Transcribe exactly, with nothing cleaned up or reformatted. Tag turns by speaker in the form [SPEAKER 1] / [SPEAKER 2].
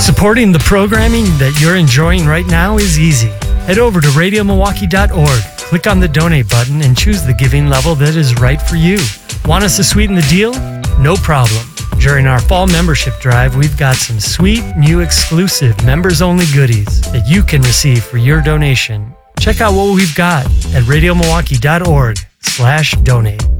[SPEAKER 1] Supporting the programming that you're enjoying right now is easy. Head over to radio milwaukee dot org, click on the donate button, and choose the giving level that is right for you. Want us to sweeten the deal? No problem. During our fall membership drive, we've got some sweet, new exclusive members-only goodies that you can receive for your donation. Check out what we've got at radio milwaukee dot org slash donate.